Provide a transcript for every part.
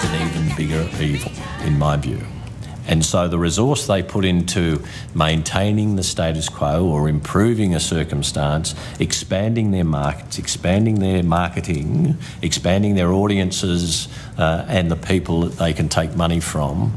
an even bigger evil, in my view. And so the resource they put into maintaining the status quo or improving a circumstance, expanding their markets, expanding their marketing, expanding their audiences and the people that they can take money from,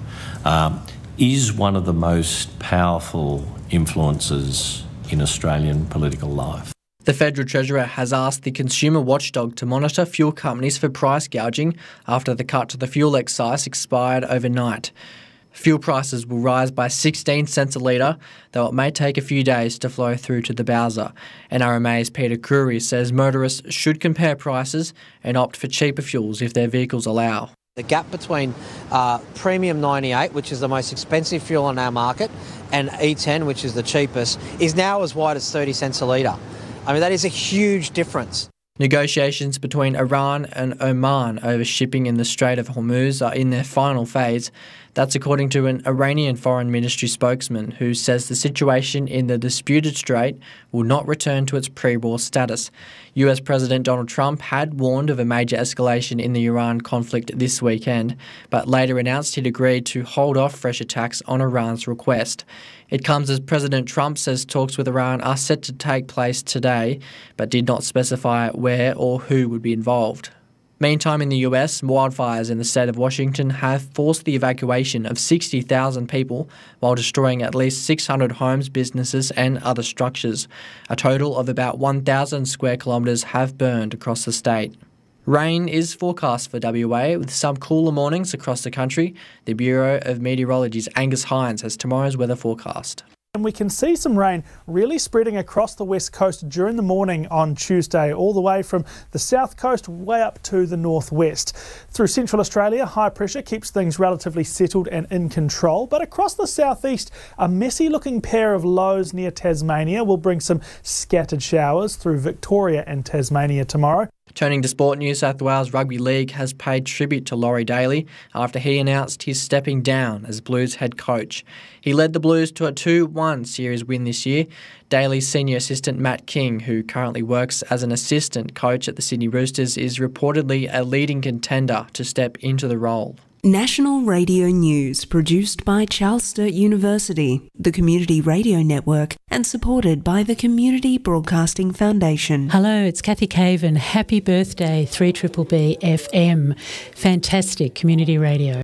is one of the most powerful influences in Australian political life. The Federal Treasurer has asked the consumer watchdog to monitor fuel companies for price gouging after the cut to the fuel excise expired overnight. Fuel prices will rise by 16 cents a litre, though it may take a few days to flow through to the Bowser. NRMA's Peter Crewery says motorists should compare prices and opt for cheaper fuels if their vehicles allow. The gap between Premium 98, which is the most expensive fuel on our market, and E10, which is the cheapest, is now as wide as 30 cents a litre. I mean, that is a huge difference. Negotiations between Iran and Oman over shipping in the Strait of Hormuz are in their final phase. That's according to an Iranian Foreign Ministry spokesman who says the situation in the disputed strait will not return to its pre-war status. US President Donald Trump had warned of a major escalation in the Iran conflict this weekend, but later announced he'd agreed to hold off fresh attacks on Iran's request. It comes as President Trump says talks with Iran are set to take place today, but did not specify where or who would be involved. Meantime, in the US, wildfires in the state of Washington have forced the evacuation of 60,000 people while destroying at least 600 homes, businesses and other structures. A total of about 1,000 square kilometres have burned across the state. Rain is forecast for WA with some cooler mornings across the country. The Bureau of Meteorology's Angus Hines has tomorrow's weather forecast. And we can see some rain really spreading across the west coast during the morning on Tuesday, all the way from the south coast way up to the northwest. Through central Australia, high pressure keeps things relatively settled and in control, but across the southeast, a messy looking pair of lows near Tasmania will bring some scattered showers through Victoria and Tasmania tomorrow. Turning to sport, New South Wales Rugby League has paid tribute to Laurie Daly after he announced he's stepping down as Blues head coach. He led the Blues to a 2-1 series win this year. Daly's senior assistant Matt King, who currently works as an assistant coach at the Sydney Roosters, is reportedly a leading contender to step into the role. National Radio News, produced by Charles Sturt University, the Community Radio Network, and supported by the Community Broadcasting Foundation. Hello, it's Kathy Caven. Happy birthday, 3BBB FM. Fantastic community radio.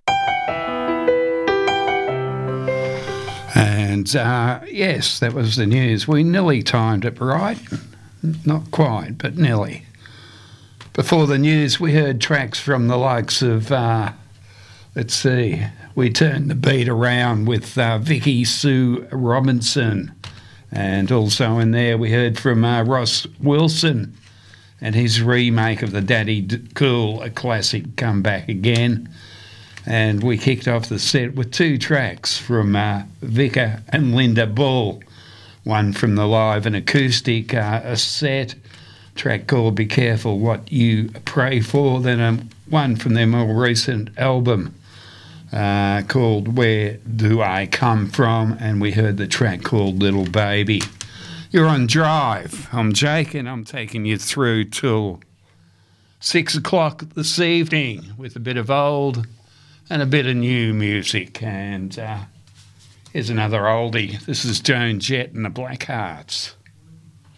And yes, that was the news. We nearly timed it right. Not quite, but nearly. Before the news, we heard tracks from the likes of... let's see, we turned the beat around with Vicky Sue Robinson. And also in there we heard from Ross Wilson and his remake of the Daddy Cool, a classic, Come Back Again. And we kicked off the set with two tracks from Vika and Linda Bull. One from the live and acoustic a set track called Be Careful What You Pray For. Then one from their more recent album called Where Do I Come From, and we heard the track called Little Baby. You're on Drive. I'm Jake, and I'm taking you through till 6 o'clock this evening with a bit of old and a bit of new music. And here's another oldie. This is Joan Jett and the Blackhearts.